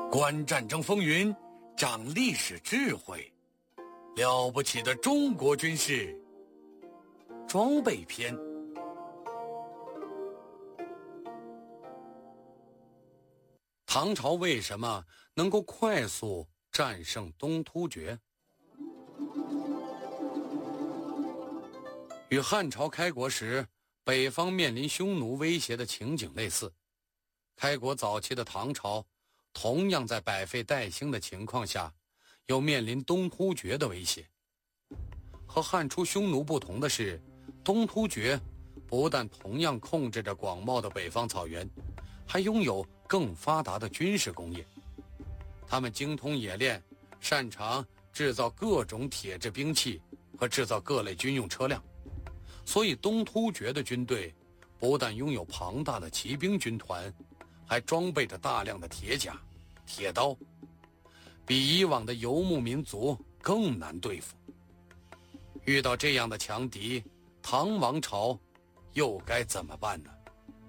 观战争风云，长历史智慧，了不起的中国军事装备篇。唐朝为什么能够快速战胜东突厥？与汉朝开国时北方面临匈奴威胁的情景类似，开国早期的唐朝同样在百废待兴的情况下，又面临东突厥的威胁。和汉初匈奴不同的是，东突厥不但同样控制着广袤的北方草原，还拥有更发达的军事工业。他们精通冶炼，擅长制造各种铁制兵器和制造各类军用车辆，所以东突厥的军队不但拥有庞大的骑兵军团，还装备着大量的铁甲、铁刀，比以往的游牧民族更难对付。遇到这样的强敌，唐王朝又该怎么办呢？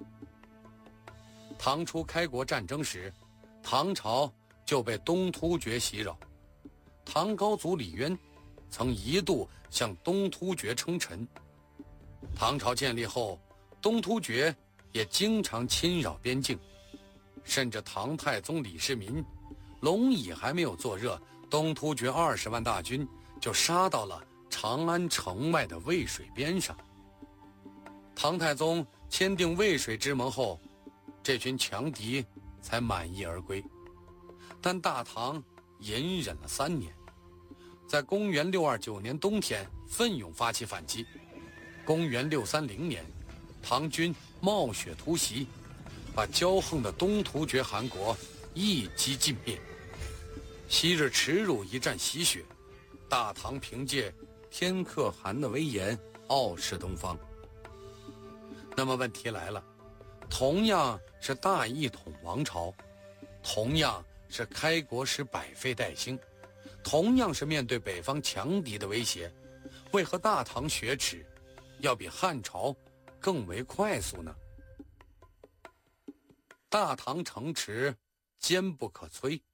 唐初开国战争时，唐朝就被东突厥袭扰。唐高祖李渊曾一度向东突厥称臣。唐朝建立后，东突厥也经常侵扰边境，甚至唐太宗李世民龙椅还没有坐热，东突厥20万大军就杀到了长安城外的渭水边上。唐太宗签订渭水之盟后，这群强敌才满意而归。但大唐隐忍了3年，在公元629年冬天奋勇发起反击。公元630年，唐军冒雪突袭，把骄横的东突厥汗国一击尽灭。昔日耻辱一战洗雪，大唐凭借天可汗的威严傲视东方。那么问题来了，同样是大一统王朝，同样是开国时百废待兴，同样是面对北方强敌的威胁，为何大唐雪耻要比汉朝更为快速呢？大唐城池坚不可摧，